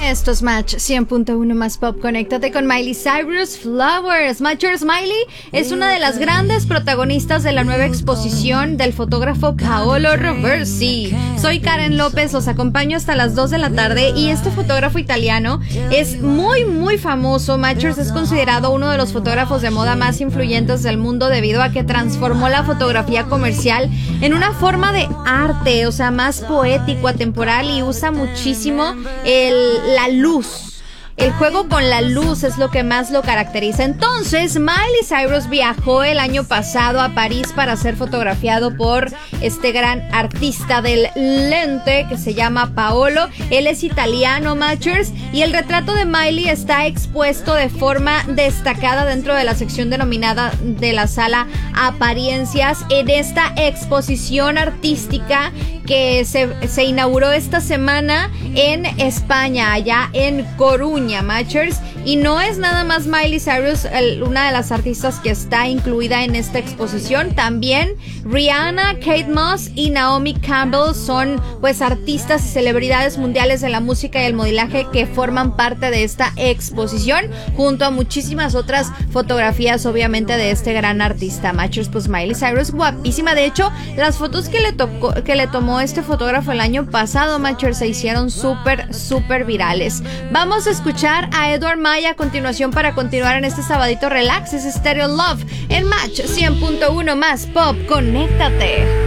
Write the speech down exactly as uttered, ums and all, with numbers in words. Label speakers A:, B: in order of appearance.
A: Esto es Match cien punto uno más pop. Conéctate con Miley Cyrus Flowers. Matchers, Miley es una de las grandes protagonistas de la nueva exposición del fotógrafo Paolo Roversi. Soy Karen López, los acompaño hasta las dos de la tarde y este fotógrafo italiano es muy muy famoso. Matchers es considerado uno de los fotógrafos de moda más influyentes del mundo debido a que transformó la fotografía comercial en una forma de arte, o sea, más poético, atemporal, y usa muchísimo el, la luz. El juego con la luz es lo que más lo caracteriza. Entonces, Miley Cyrus viajó el año pasado a París para ser fotografiado por este gran artista del lente que se llama Paolo. Él es italiano, Matchers, y el retrato de Miley está expuesto de forma destacada dentro de la sección denominada de la sala Apariencias en esta exposición artística que se, se inauguró esta semana en España, allá en Coruña, Matchers. Y no es nada más Miley Cyrus el, una de las artistas que está incluida en esta exposición. También Rihanna, Kate Moss y Naomi Campbell son pues artistas y celebridades mundiales de la música y el modelaje que forman parte de esta exposición, junto a muchísimas otras fotografías, obviamente, de este gran artista. Matchers, pues Miley Cyrus, guapísima. De hecho, las fotos que le tocó, que le tomó este fotógrafo el año pasado, Matchers, se hicieron súper, súper virales. Vamos a escuchar a Edward Maya a continuación para continuar en este sabadito relax. Es Stereo Love en Match cien punto uno más pop. Conéctate.